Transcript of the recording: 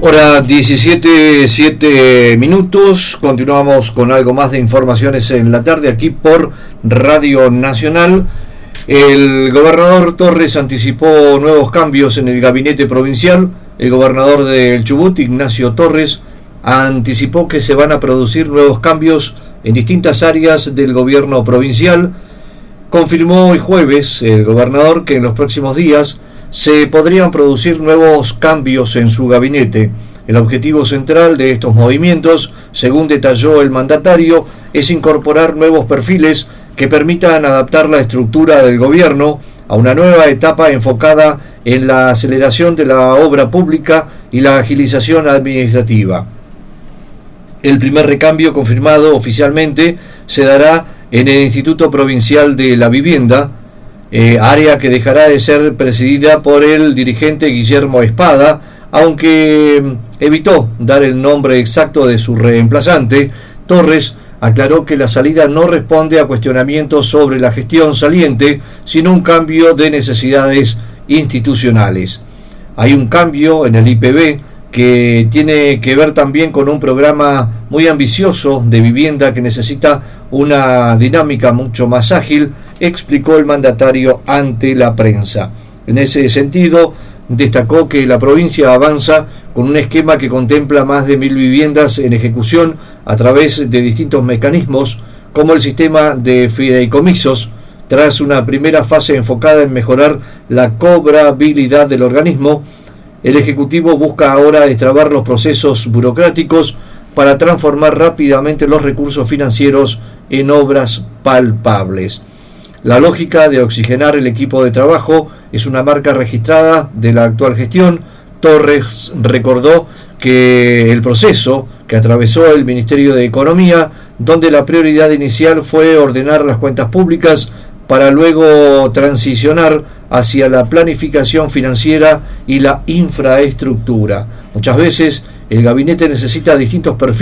Hora 17:07 minutos. Continuamos con algo más de informaciones en la tarde aquí por Radio Nacional. El gobernador Torres anticipó nuevos cambios en el gabinete provincial. El gobernador del Chubut, Ignacio Torres, anticipó que se van a producir nuevos cambios en distintas áreas del gobierno provincial. Confirmó hoy jueves el gobernador que en los próximos días se podrían producir nuevos cambios en su gabinete. El objetivo central de estos movimientos, según detalló el mandatario, es incorporar nuevos perfiles que permitan adaptar la estructura del gobierno a una nueva etapa enfocada en la aceleración de la obra pública y la agilización administrativa. El primer recambio confirmado oficialmente se dará en el Instituto Provincial de la Vivienda, área que dejará de ser presidida por el dirigente Guillermo Espada, aunque evitó dar el nombre exacto de su reemplazante. Torres aclaró que la salida no responde a cuestionamientos sobre la gestión saliente, sino un cambio de necesidades institucionales. Hay un cambio en el IPB que tiene que ver también con un programa muy ambicioso de vivienda que necesita una dinámica mucho más ágil, explicó el mandatario ante la prensa. En ese sentido, destacó que la provincia avanza con un esquema que contempla más de 1.000 viviendas en ejecución a través de distintos mecanismos, como el sistema de fideicomisos, tras una primera fase enfocada en mejorar la cobrabilidad del organismo. El Ejecutivo busca ahora destrabar los procesos burocráticos para transformar rápidamente los recursos financieros en obras palpables. La lógica de oxigenar el equipo de trabajo es una marca registrada de la actual gestión. Torres recordó que el proceso que atravesó el Ministerio de Economía, donde la prioridad inicial fue ordenar las cuentas públicas para luego transicionar hacia la planificación financiera y la infraestructura. Muchas veces el gabinete necesita distintos perfiles